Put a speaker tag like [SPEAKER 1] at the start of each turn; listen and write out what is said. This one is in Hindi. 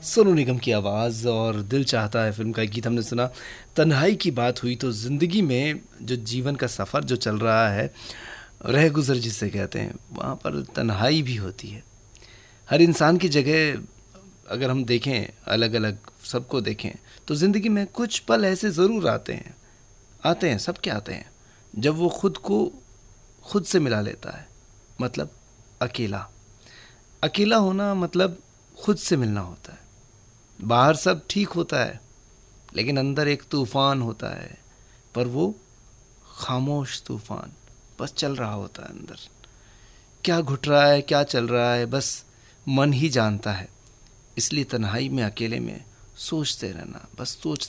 [SPEAKER 1] सोनू निगम की आवाज़ और दिल चाहता है फिल्म का गीत हमने सुना। तन्हाई की बात हुई तो ज़िंदगी में जो जीवन का सफ़र जो चल रहा है, रह गुज़र जिसे कहते हैं, वहाँ पर तन्हाई भी होती है। हर इंसान की जगह अगर हम देखें, अलग अलग सबको देखें, तो ज़िंदगी में कुछ पल ऐसे ज़रूर आते हैं, सबके आते हैं, जब वो खुद को खुद से मिला लेता है। मतलब अकेला। अकेला होना मतलब खुद से मिलना होता है। बाहर सब ठीक होता है, लेकिन अंदर एक तूफान होता है, पर वो खामोश तूफान बस चल रहा होता है अंदर। क्या घुट रहा है, क्या चल रहा है, बस मन ही जानता है। इसलिए तन्हाई में, अकेले में सोचते रहना, बस सोचते